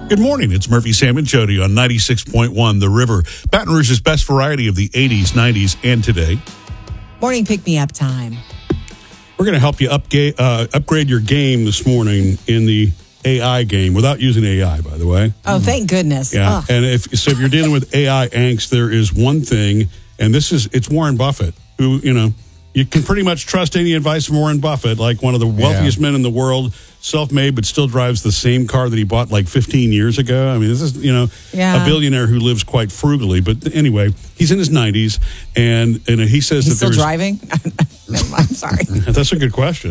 Good morning. It's Murphy, Sam, and Jody on 96.1 The River. Baton Rouge's best variety of the 80s, 90s, and today. Morning pick-me-up time. We're going to help you upgrade your game this morning in the AI game without using AI, by the way. Oh, thank goodness. Yeah. Ugh. And if you're dealing with AI angst, there is one thing, and it's Warren Buffett, who, you can pretty much trust any advice from Warren Buffett, like one of the wealthiest men in the world, self-made, but still drives the same car that he bought like 15 years ago. I mean, this is, a billionaire who lives quite frugally. But anyway, he's in his 90s, and he says he's that still driving? I'm sorry. That's a good question.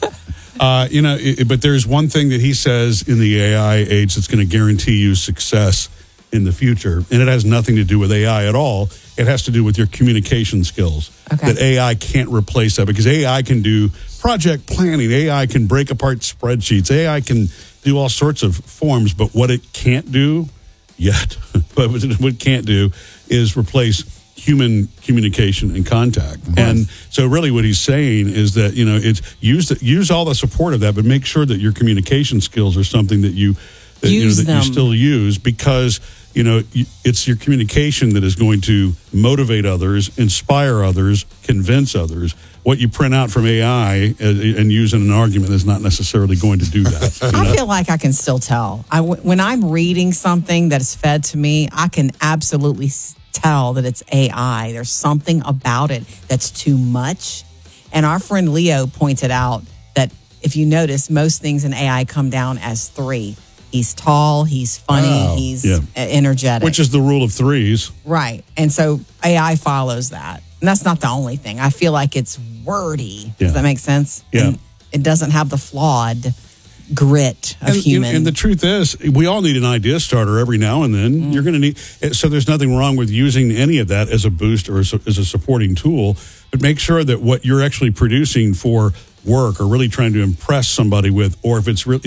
But there's one thing that he says in the AI age that's going to guarantee you success in the future, and it has nothing to do with AI at all. It has to do with your communication skills. Okay. That AI can't replace that, because AI can do project planning. AI can break apart spreadsheets. AI can do all sorts of forms, but what it can't do yet, but what it can't do is replace human communication and contact. And so really what he's saying is that, it's use all the support of that, but make sure that your communication skills are something that you still use, because it's your communication that is going to motivate others, inspire others, convince others. What you print out from AI and use in an argument is not necessarily going to do that. I feel like I can still tell. When I'm reading something that is fed to me, I can absolutely tell that it's AI. There's something about it that's too much. And our friend Leo pointed out that if you notice, most things in AI come down as three. He's tall, he's funny, he's energetic. Which is the rule of threes. Right. And so AI follows that. And that's not the only thing. I feel like it's wordy. Does that make sense? Yeah. And it doesn't have the flawed grit of human. And the truth is, we all need an idea starter every now and then. You're going to need, so there's nothing wrong with using any of that as a boost or as a supporting tool, but make sure that what you're actually producing for work or really trying to impress somebody with, or if it's real,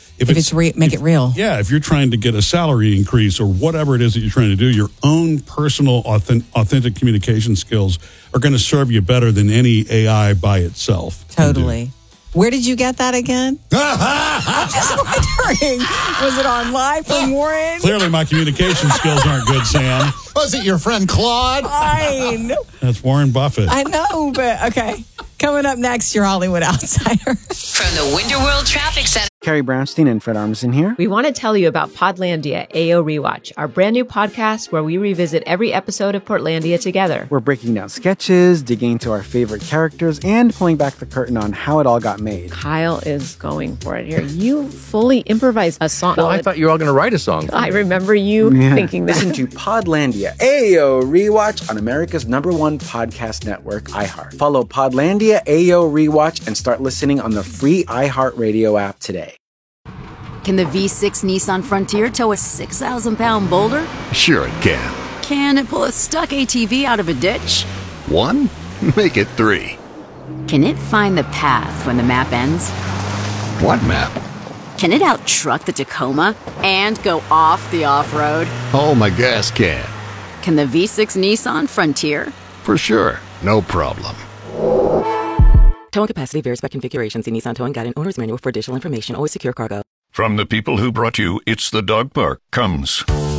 make it real. Yeah, if you're trying to get a salary increase or whatever it is that you're trying to do, your own personal authentic communication skills are going to serve you better than any AI by itself. Totally. Where did you get that again? I'm just wondering. Was it online from Warren? Clearly my communication skills aren't good, Sam. Was it your friend Claude? Fine. That's Warren Buffett. I know, but okay. Coming up next, your Hollywood Outsider. From the Winter World Traffic Center. Carrie Brownstein and Fred Armisen here. We want to tell you about Podlandia AO Rewatch, our brand new podcast where we revisit every episode of Portlandia together. We're breaking down sketches, digging into our favorite characters, and pulling back the curtain on how it all got made. Kyle is going for it here. You fully improvised a song. Well, I thought you were all going to write a song. I remember you thinking that. Listen to Podlandia AO Rewatch on America's #1 podcast network, iHeart. Follow Podlandia AO Rewatch and start listening on the free iHeartRadio app today. Can the V6 Nissan Frontier tow a 6,000-pound boulder? Sure it can. Can it pull a stuck ATV out of a ditch? 1? Make it 3. Can it find the path when the map ends? What map? Can it out-truck the Tacoma and go off the off-road? Oh, my gas can. Can the V6 Nissan Frontier? For sure. No problem. Towing capacity varies by configuration. See Nissan Towing Guide and Owner's Manual for additional information. Always secure cargo. From the people who brought you It's the Dog Park comes